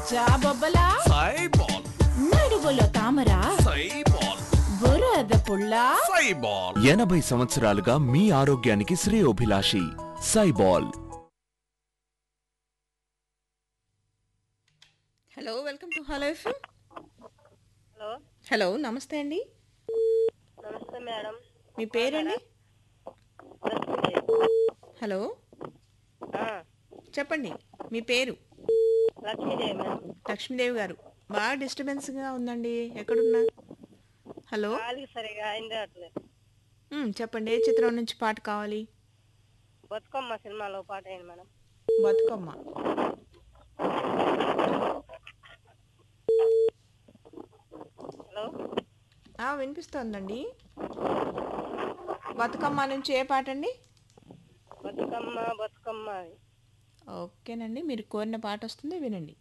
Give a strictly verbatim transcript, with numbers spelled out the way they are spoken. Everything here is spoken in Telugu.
జాబొబ్బలా సైబాల్ నడువులో తామర సైబాల్ బురద పుల్ల సైబాల్ ఎనభై సంవత్సరాలుగా మీ ఆరోగ్యానికి శ్రేయోభిలాషి సైబాల్. Hello welcome to hello FM. Hello hello నమస్తే అండి, నమస్తే మేడం. మీ పేరండి? హలో ఆ, చెప్పండి, మీ పేరు? లక్ష్మీదేవి మేడం. లక్ష్మీదేవి గారు, బాగా డిస్టర్బెన్స్గా ఉందండి, ఎక్కడున్నా? హలో కాలికి సరిగా అయింది అట్లే. మ్, చెప్పండి, ఏ చిత్రం నుంచి పాట కావాలి? బతుకమ్మ సినిమాలో పాట అయింది మేడం. బతుకమ్మ. హలో ఆ, వినిపిస్తోందండి. బతుకమ్మ నుంచి ఏ పాట అండి? బతుకమ్మ బతుకమ్మ అది. ఓకేనండి, మీరు కోరిన పాట వస్తుంది, వినండి.